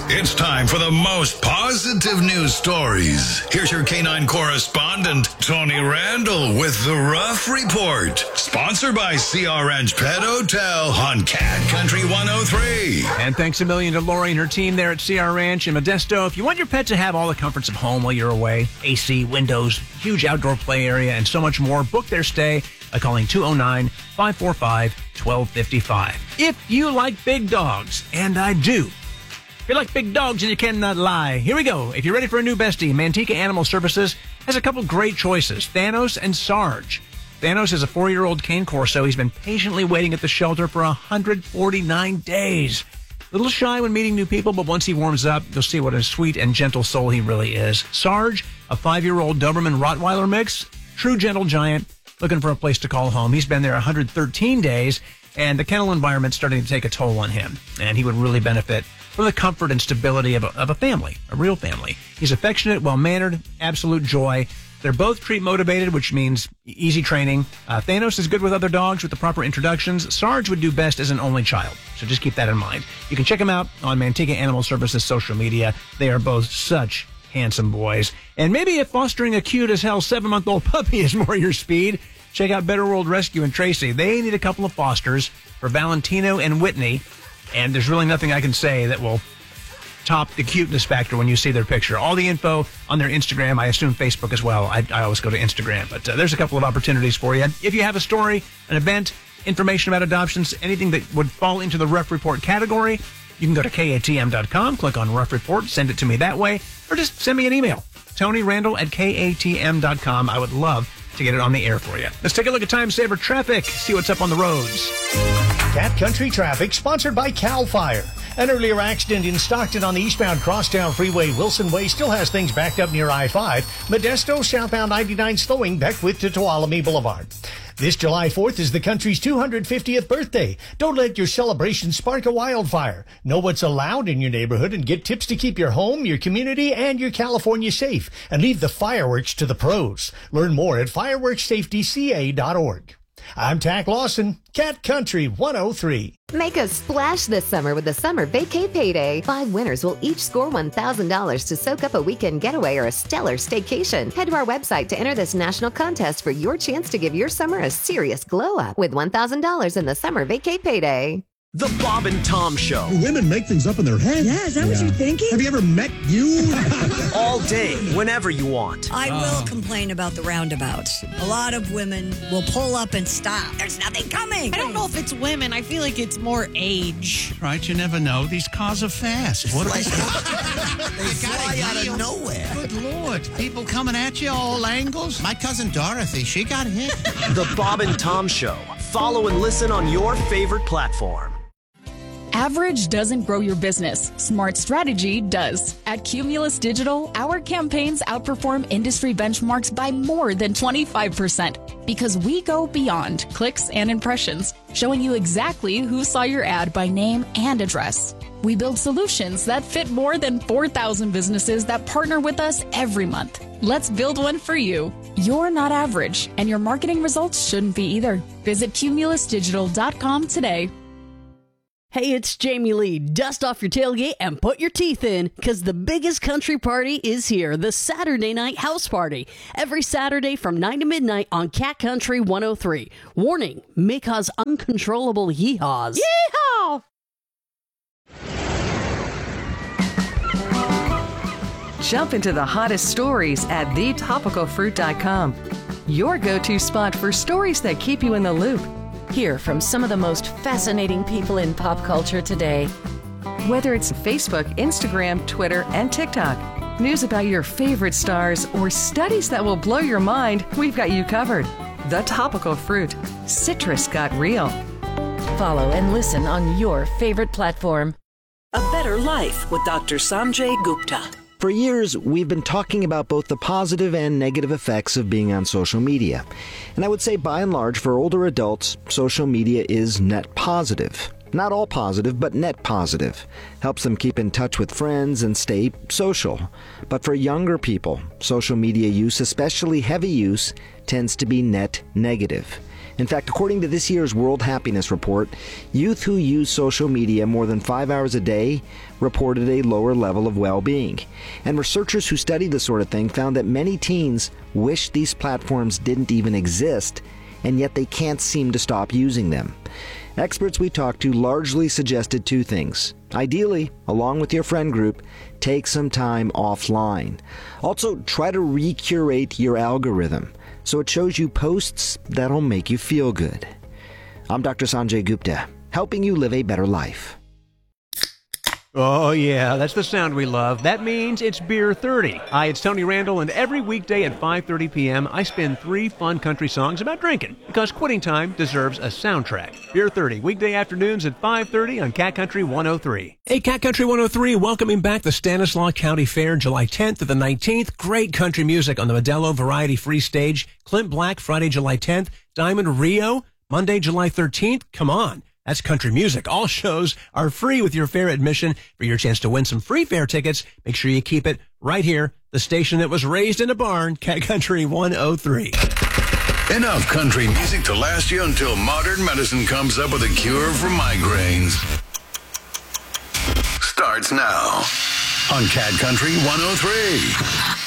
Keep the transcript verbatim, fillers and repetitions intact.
It's time for the most positive news stories. Here's your canine correspondent, Tony Randall, with the Rough Report. Sponsored by C R Ranch Pet Hotel on Cat Country one oh three. And thanks a million to Lori and her team there at C R Ranch in Modesto. If you want your pet to have all the comforts of home while you're away, A C, windows, huge outdoor play area, and so much more, book their stay by calling two oh nine, five four five, one two five five. If you like big dogs, and I do, if you like big dogs and you cannot lie, here we go. If you're ready for a new bestie, Manteca Animal Services has a couple great choices, Thanos and Sarge. Thanos is a four-year-old cane corso. He's been patiently waiting at the shelter for one hundred forty-nine days. A little shy when meeting new people, but once he warms up, you'll see what a sweet and gentle soul he really is. Sarge, a five-year-old Doberman Rottweiler mix, true gentle giant, looking for a place to call home. He's been there one hundred thirteen days, and the kennel environment's starting to take a toll on him, and he would really benefit from the comfort and stability of a, of a family, a real family. He's affectionate, well-mannered, absolute joy. They're both treat motivated, which means easy training. Uh, Thanos is good with other dogs with the proper introductions. Sarge would do best as an only child, so just keep that in mind. You can check them out on Manteca Animal Services social media. They are both such handsome boys. And maybe if fostering a cute as hell seven-month-old puppy is more your speed, check out Better World Rescue in Tracy. They need a couple of fosters for Valentino and Whitney, and there's really nothing I can say that will top the cuteness factor when you see their picture. All the info on their Instagram, I assume Facebook as well. I, I always go to Instagram, but uh, there's a couple of opportunities for you. If you have a story, an event, information about adoptions, anything that would fall into the Rough Report category, you can go to K A T M dot com, click on Rough Report, send it to me that way, or just send me an email, Tony Randall at K A T M dot com. I would love to get it on the air for you. Let's take a look at Time Saver Traffic, see what's up on the roads. Cat Country Traffic, sponsored by CAL FIRE. An earlier accident in Stockton on the eastbound Crosstown Freeway, Wilson Way, still has things backed up near I five. Modesto, southbound ninety-nine slowing, Beckwith to Tuolumne Boulevard. This July fourth is the country's two hundred fiftieth birthday. Don't let your celebration spark a wildfire. Know what's allowed in your neighborhood and get tips to keep your home, your community, and your California safe. And leave the fireworks to the pros. Learn more at fireworks safety c a dot org. I'm Tack Lawson, Cat Country one oh three. Make a splash this summer with the Summer Vacay Payday. Five winners will each score one thousand dollars to soak up a weekend getaway or a stellar staycation. Head to our website to enter this national contest for your chance to give your summer a serious glow up with one thousand dollars in the Summer Vacay Payday. The Bob and Tom Show. Women make things up in their head. Yeah, is that yeah. what you're thinking? Have you ever met you? All day, whenever you want. I will oh. complain about the roundabouts. A lot of women will pull up and stop. There's nothing coming. I don't know if it's women. I feel like it's more age. Right, you never know. These cars are fast. What like, they fly out of nowhere. Good Lord. People coming at you all angles. My cousin Dorothy, she got hit. The Bob and Tom Show. Follow and listen on your favorite platform. Average doesn't grow your business. Smart strategy does. At Cumulus Digital, our campaigns outperform industry benchmarks by more than twenty-five percent because we go beyond clicks and impressions, showing you exactly who saw your ad by name and address. We build solutions that fit more than four thousand businesses that partner with us every month. Let's build one for you. You're not average, and your marketing results shouldn't be either. Visit cumulus digital dot com today. Hey, it's Jamie Lee. Dust off your tailgate and put your teeth in, because the biggest country party is here, the Saturday Night House Party. Every Saturday from nine to midnight on Cat Country one oh three. Warning, may cause uncontrollable yee-haws. Yee-haw! Jump into the hottest stories at the topical fruit dot com. Your go-to spot for stories that keep you in the loop. Hear from some of the most fascinating people in pop culture today. Whether it's Facebook, Instagram, Twitter, and TikTok, news about your favorite stars, or studies that will blow your mind, we've got you covered. The Topical Fruit. Citrus got real. Follow and listen on your favorite platform. A Better Life with Doctor Sanjay Gupta. For years, we've been talking about both the positive and negative effects of being on social media. And I would say, by and large, for older adults, social media is net positive. Not all positive, but net positive. Helps them keep in touch with friends and stay social. But for younger people, social media use, especially heavy use, tends to be net negative. In fact, according to this year's World Happiness Report, youth who use social media more than five hours a day reported a lower level of well-being. And researchers who studied this sort of thing found that many teens wish these platforms didn't even exist, and yet they can't seem to stop using them. Experts we talked to largely suggested two things. Ideally, along with your friend group, take some time offline. Also, try to recurate your algorithm so it shows you posts that'll make you feel good. I'm Doctor Sanjay Gupta, helping you live a better life. Oh, yeah, that's the sound we love. That means it's Beer thirty. Hi, it's Tony Randall, and every weekday at five thirty p.m., I spin three fun country songs about drinking, because quitting time deserves a soundtrack. Beer thirty, weekday afternoons at five thirty on Cat Country one oh three. Hey, Cat Country one oh three, welcoming back the Stanislaus County Fair July tenth to the nineteenth. Great country music on the Modelo Variety Free Stage. Clint Black, Friday, July tenth. Diamond Rio, Monday, July thirteenth. Come on. That's country music. All shows are free with your fair admission. For your chance to win some free fair tickets, make sure you keep it right here, the station that was raised in a barn, Cat Country one oh three. Enough country music to last you until modern medicine comes up with a cure for migraines. Starts now on Cat Country one oh three.